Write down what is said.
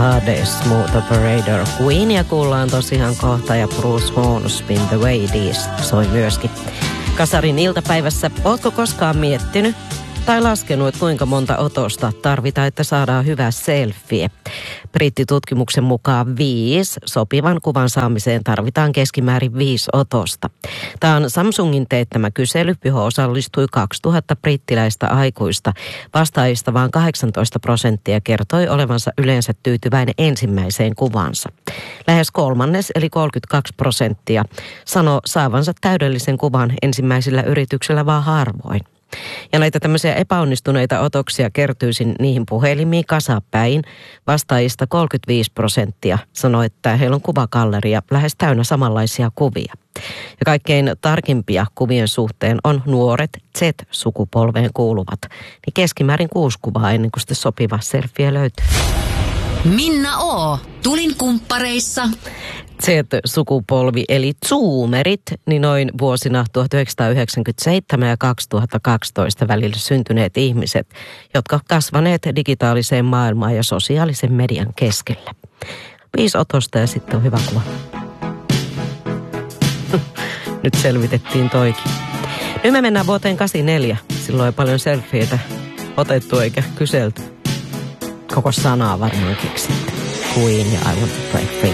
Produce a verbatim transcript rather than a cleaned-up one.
The Smooth Operator. Queenia kuullaan tosiaan kohta ja Bruce Hornsby The Way This soi myöskin. Kasarin iltapäivässä, ootko koskaan miettinyt tai laskenut, että kuinka monta otosta tarvitaan, että saadaan hyvä selfie? Brittitutkimuksen mukaan viisi. Sopivan kuvan saamiseen tarvitaan keskimäärin viisi otosta. Tämä on Samsungin teettämä kysely, johon osallistui kaksituhatta brittiläistä aikuista. Vastaajista vain kahdeksantoista prosenttia kertoi olevansa yleensä tyytyväinen ensimmäiseen kuvansa. Lähes kolmannes eli kolmekymmentäkaksi prosenttia sanoi saavansa täydellisen kuvan ensimmäisellä yrityksellä vaan harvoin. Ja näitä tämmöisiä epäonnistuneita otoksia kertyisin niihin puhelimiin kasapäin. Vastaajista kolmekymmentäviisi prosenttia sanoi, että heillä on kuvagalleria lähes täynnä samanlaisia kuvia. Ja kaikkein tarkimpia kuvien suhteen on nuoret Z-sukupolveen kuuluvat. Niin keskimäärin kuusi kuvaa ennen kuin sitten sopiva selfie löytyy. Minna O. Tulin kumppareissa. Z-sukupolvi eli zoomerit, niin noin vuosina tuhatyhdeksänsataayhdeksänkymmentäseitsemän ja kaksituhattakaksitoista välillä syntyneet ihmiset, jotka kasvaneet digitaaliseen maailmaan ja sosiaalisen median keskellä. Viisi otosta ja sitten on hyvä kuva. Nyt selvitettiin toikin. Nyt me mennään vuoteen kahdeksankymmentäneljä. Silloin ei paljon selfieitä otettu eikä kyselty. Koko sanaa varmaan keksitty. Queen ja I Want to Play Free.